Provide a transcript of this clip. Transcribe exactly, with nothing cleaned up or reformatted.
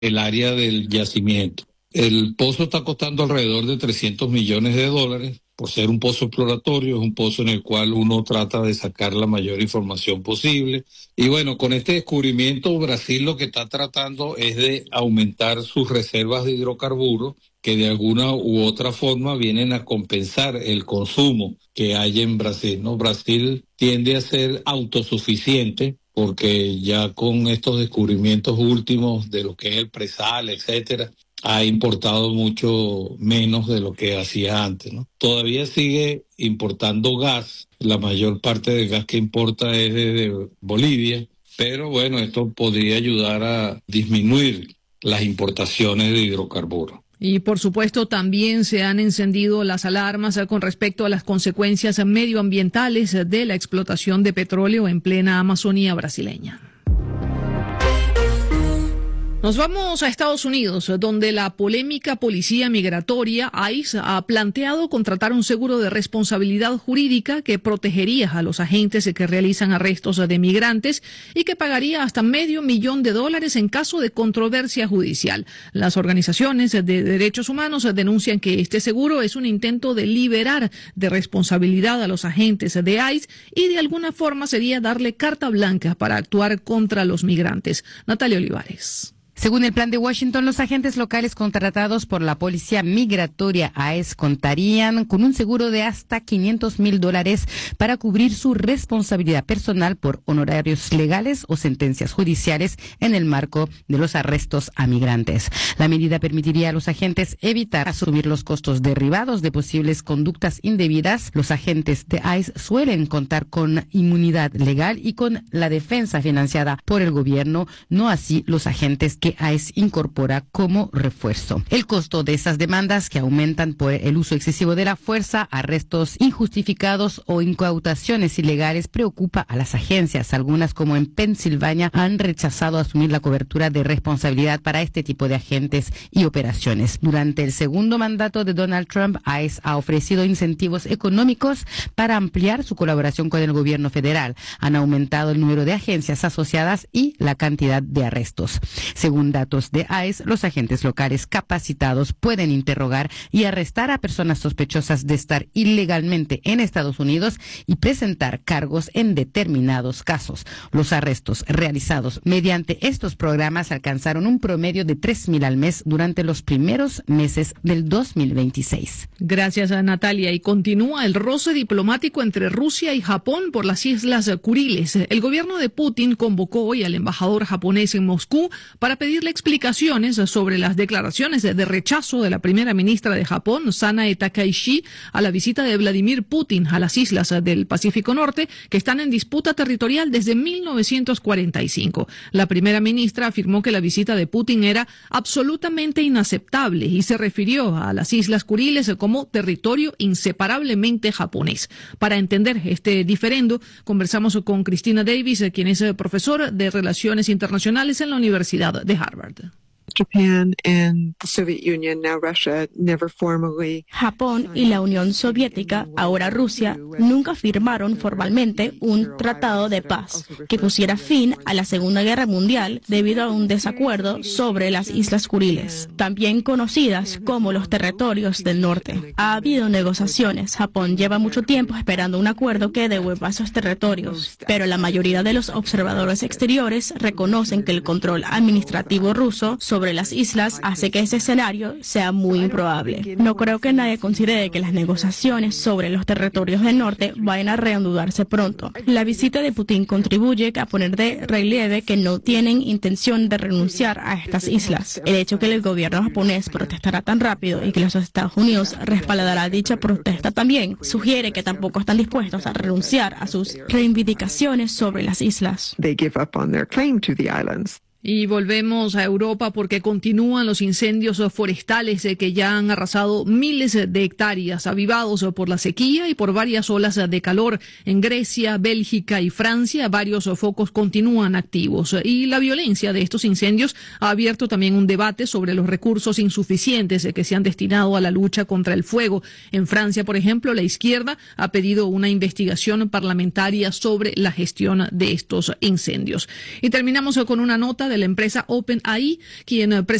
el área del yacimiento. El pozo está costando alrededor de trescientos millones de dólares. Por ser un pozo exploratorio, es un pozo en el cual uno trata de sacar la mayor información posible. Y bueno, con este descubrimiento, Brasil lo que está tratando es de aumentar sus reservas de hidrocarburos, que de alguna u otra forma vienen a compensar el consumo que hay en Brasil, ¿no? Brasil tiende a ser autosuficiente porque ya con estos descubrimientos últimos de lo que es el presal, etcétera, ha importado mucho menos de lo que hacía antes, ¿no? Todavía sigue importando gas, la mayor parte del gas que importa es de Bolivia, pero bueno, esto podría ayudar a disminuir las importaciones de hidrocarburos. Y por supuesto también se han encendido las alarmas con respecto a las consecuencias medioambientales de la explotación de petróleo en plena Amazonía brasileña. Nos vamos a Estados Unidos, donde la polémica policía migratoria ICE ha planteado contratar un seguro de responsabilidad jurídica que protegería a los agentes que realizan arrestos de migrantes y que pagaría hasta medio millón de dólares en caso de controversia judicial. Las organizaciones de derechos humanos denuncian que este seguro es un intento de liberar de responsabilidad a los agentes de ICE y de alguna forma sería darle carta blanca para actuar contra los migrantes. Natalia Olivares. Según el plan de Washington, los agentes locales contratados por la policía migratoria ICE contarían con un seguro de hasta quinientos mil dólares para cubrir su responsabilidad personal por honorarios legales o sentencias judiciales en el marco de los arrestos a migrantes. La medida permitiría a los agentes evitar asumir los costos derivados de posibles conductas indebidas. Los agentes de ICE suelen contar con inmunidad legal y con la defensa financiada por el gobierno, no así los agentes que ICE incorpora como refuerzo. El costo de esas demandas, que aumentan por el uso excesivo de la fuerza, arrestos injustificados o incautaciones ilegales, preocupa a las agencias. Algunas, como en Pensilvania, han rechazado asumir la cobertura de responsabilidad para este tipo de agentes y operaciones. Durante el segundo mandato de Donald Trump, ICE ha ofrecido incentivos económicos para ampliar su colaboración con el gobierno federal. Han aumentado el número de agencias asociadas y la cantidad de arrestos. Según datos de ICE, los agentes locales capacitados pueden interrogar y arrestar a personas sospechosas de estar ilegalmente en Estados Unidos y presentar cargos en determinados casos. Los arrestos realizados mediante estos programas alcanzaron un promedio de tres mil al mes durante los primeros meses del dos mil veintiséis. Gracias a Natalia. Y continúa el roce diplomático entre Rusia y Japón por las Islas Kuriles. El gobierno de Putin convocó hoy al embajador japonés en Moscú para pedirle explicaciones sobre las declaraciones de rechazo de la primera ministra de Japón, Sanae Takaishi, a la visita de Vladimir Putin a las islas del Pacífico Norte, que están en disputa territorial desde mil novecientos cuarenta y cinco. La primera ministra afirmó que la visita de Putin era absolutamente inaceptable y se refirió a las Islas Kuriles como territorio inseparablemente japonés. Para entender este diferendo, conversamos con Cristina Davis, quien es profesora de Relaciones Internacionales en la Universidad de Harvard. Japan and the Soviet Union, now Russia, never formally... Japón y la Unión Soviética, ahora Rusia, nunca firmaron formalmente un tratado de paz que pusiera fin a la Segunda Guerra Mundial debido a un desacuerdo sobre las Islas Kuriles, también conocidas como los territorios del norte. Ha habido negociaciones. Japón lleva mucho tiempo esperando un acuerdo que devuelva esos territorios, pero la mayoría de los observadores exteriores reconocen que el control administrativo ruso sobre sobre las islas hace que ese escenario sea muy improbable. No creo que nadie considere que las negociaciones sobre los territorios del norte vayan a reanudarse pronto. La visita de Putin contribuye a poner de relieve que no tienen intención de renunciar a estas islas. El hecho que el gobierno japonés protestará tan rápido y que los Estados Unidos respaldará dicha protesta también sugiere que tampoco están dispuestos a renunciar a sus reivindicaciones sobre las islas. They give up on their claim to the islands. Y volvemos a Europa porque continúan los incendios forestales que ya han arrasado miles de hectáreas, avivados por la sequía y por varias olas de calor. En Grecia, Bélgica y Francia, varios focos continúan activos. Y la violencia de estos incendios ha abierto también un debate sobre los recursos insuficientes que se han destinado a la lucha contra el fuego. En Francia, por ejemplo, la izquierda ha pedido una investigación parlamentaria sobre la gestión de estos incendios. Y terminamos con una nota de la empresa OpenAI, quien